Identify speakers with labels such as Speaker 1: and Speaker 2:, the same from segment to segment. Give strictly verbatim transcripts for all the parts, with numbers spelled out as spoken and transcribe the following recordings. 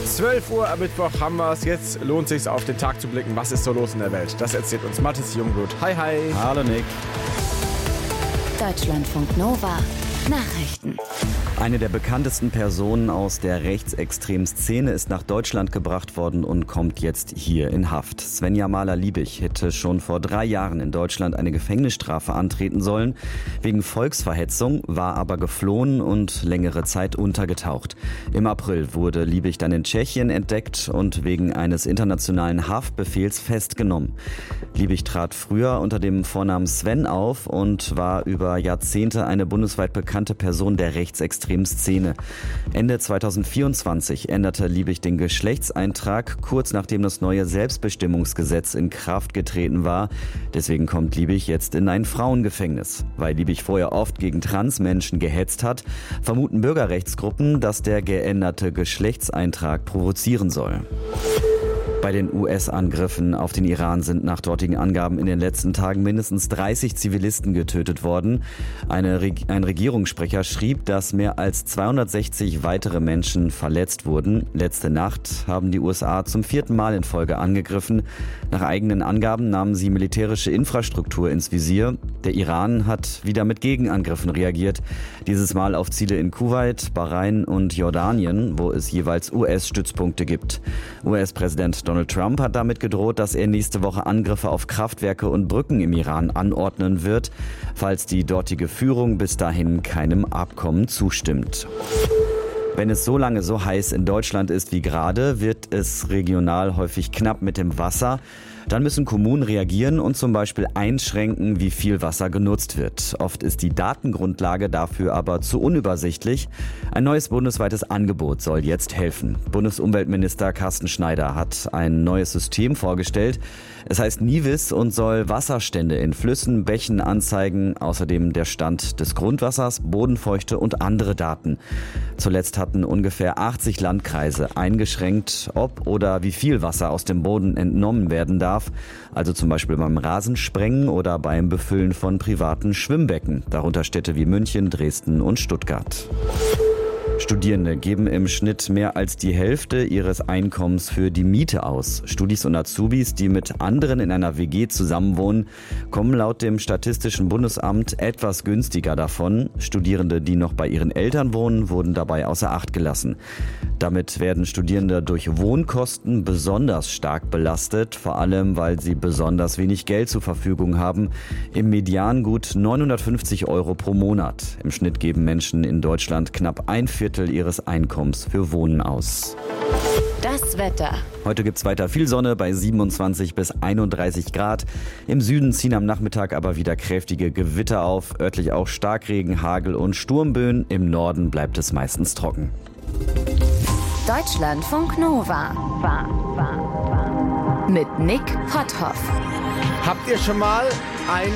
Speaker 1: zwölf Uhr am Mittwoch haben wir es. Jetzt lohnt es sich, auf den Tag zu blicken. Was ist so los in der Welt? Das erzählt uns Mathis Jungblut. Hi, hi.
Speaker 2: Hallo, Nick.
Speaker 3: Deutschlandfunk Nova. Nachrichten.
Speaker 2: Eine der bekanntesten Personen aus der rechtsextremen Szene ist nach Deutschland gebracht worden und kommt jetzt hier in Haft. Svenja Mahler-Liebig hätte schon vor drei Jahren in Deutschland eine Gefängnisstrafe antreten sollen. Wegen Volksverhetzung, war aber geflohen und längere Zeit untergetaucht. Im April wurde Liebig dann in Tschechien entdeckt und wegen eines internationalen Haftbefehls festgenommen. Liebig trat früher unter dem Vornamen Sven auf und war über Jahrzehnte eine bundesweit bekannte Person der rechtsextremen Szene. Ende zweitausendvierundzwanzig änderte Liebig den Geschlechtseintrag, kurz nachdem das neue Selbstbestimmungsgesetz in Kraft getreten war. Deswegen kommt Liebig jetzt in ein Frauengefängnis. Weil Liebig vorher oft gegen Transmenschen gehetzt hat, vermuten Bürgerrechtsgruppen, dass der geänderte Geschlechtseintrag provozieren soll. Bei den U S-Angriffen auf den Iran sind nach dortigen Angaben in den letzten Tagen mindestens dreißig Zivilisten getötet worden. Eine Reg- ein Regierungssprecher schrieb, dass mehr als zweihundertsechzig weitere Menschen verletzt wurden. Letzte Nacht haben die U S A zum vierten Mal in Folge angegriffen. Nach eigenen Angaben nahmen sie militärische Infrastruktur ins Visier. Der Iran hat wieder mit Gegenangriffen reagiert. Dieses Mal auf Ziele in Kuwait, Bahrain und Jordanien, wo es jeweils U S-Stützpunkte gibt. U S-Präsident Donald Trump hat damit gedroht, dass er nächste Woche Angriffe auf Kraftwerke und Brücken im Iran anordnen wird, falls die dortige Führung bis dahin keinem Abkommen zustimmt. Wenn es so lange so heiß in Deutschland ist wie gerade, wird es regional häufig knapp mit dem Wasser. Dann müssen Kommunen reagieren und zum Beispiel einschränken, wie viel Wasser genutzt wird. Oft ist die Datengrundlage dafür aber zu unübersichtlich. Ein neues bundesweites Angebot soll jetzt helfen. Bundesumweltminister Carsten Schneider hat ein neues System vorgestellt. Es heißt Nivis und soll Wasserstände in Flüssen, Bächen anzeigen, außerdem der Stand des Grundwassers, Bodenfeuchte und andere Daten. Zuletzt hatten ungefähr achtzig Landkreise eingeschränkt, ob oder wie viel Wasser aus dem Boden entnommen werden darf. Also zum Beispiel beim Rasensprengen oder beim Befüllen von privaten Schwimmbecken, darunter Städte wie München, Dresden und Stuttgart. Studierende geben im Schnitt mehr als die Hälfte ihres Einkommens für die Miete aus. Studis und Azubis, die mit anderen in einer W G zusammenwohnen, kommen laut dem Statistischen Bundesamt etwas günstiger davon. Studierende, die noch bei ihren Eltern wohnen, wurden dabei außer Acht gelassen. Damit werden Studierende durch Wohnkosten besonders stark belastet, vor allem weil sie besonders wenig Geld zur Verfügung haben. Im Median gut neunhundertfünfzig Euro pro Monat. Im Schnitt geben Menschen in Deutschland knapp ein Viertel ihres Einkommens für Wohnen aus.
Speaker 3: Das Wetter.
Speaker 2: Heute gibt's weiter viel Sonne bei siebenundzwanzig bis einunddreißig Grad. Im Süden ziehen am Nachmittag aber wieder kräftige Gewitter auf, örtlich auch Starkregen, Hagel und Sturmböen. Im Norden bleibt es meistens trocken.
Speaker 3: Deutschlandfunk Nova. Mit Nick Potthoff.
Speaker 1: Habt ihr schon mal ein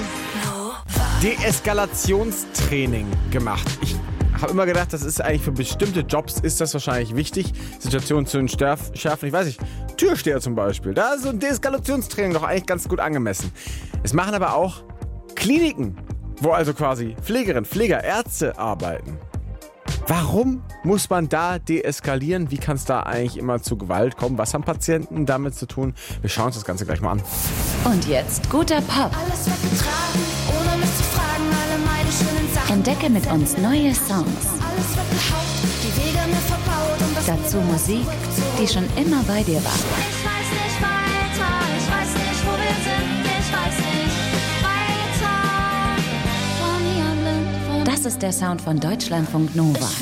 Speaker 1: Deeskalationstraining gemacht? Ich habe immer gedacht, das ist eigentlich für bestimmte Jobs ist das wahrscheinlich wichtig, Situationen zu entschärfen. Ich weiß nicht, Türsteher zum Beispiel, da ist so ein Deeskalationstraining doch eigentlich ganz gut angemessen. Es machen aber auch Kliniken, wo also quasi Pflegerinnen, Pfleger, Ärzte arbeiten. Warum muss man da deeskalieren? Wie kann es da eigentlich immer zu Gewalt kommen? Was haben Patienten damit zu tun? Wir schauen uns das Ganze gleich mal an.
Speaker 3: Und jetzt guter Pop.
Speaker 4: Alles wird getragen, ohne mich zu fragen, alle meine schönen Sachen.
Speaker 3: Entdecke mit uns neue Songs.
Speaker 4: Alles wird behauptet, die Wege mir verbaut und das
Speaker 3: Dazu
Speaker 4: Leben
Speaker 3: Musik,
Speaker 4: zurückgezogen.
Speaker 3: die schon immer bei dir war.
Speaker 4: Ich weiß nicht weiter, ich weiß nicht, wo wir sind, ich weiß nicht weiter. Von hier blind, von
Speaker 3: Das ist der Sound von Deutschlandfunk Nova.